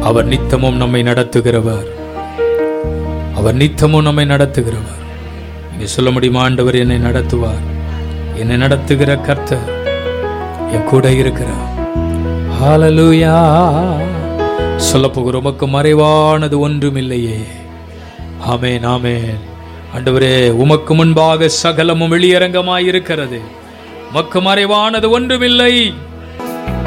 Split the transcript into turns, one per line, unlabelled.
அவர் நித்தமும் நம்மை நடத்துகிறவர். அவர் நித்தமும் நம்மை நடத்துகிறவர். நீங்க சொல்ல முடியுமா, ஆண்டவர் என்னை நடத்துவார், என்னை நடத்துகிற கர்த்தர் என் கூட இருக்கிறார். ஹல்லேலூயா. சொல்ல போகிற உமக்கு மறைவானது ஒன்றுமில்லையே. ஆமென், ஆமென். ஆண்டவரே, உமக்கு முன்பாக சகலமும் வெளியரங்கமாயிருக்கிறது, உமக்கு மறைவானது ஒன்றுமில்லை.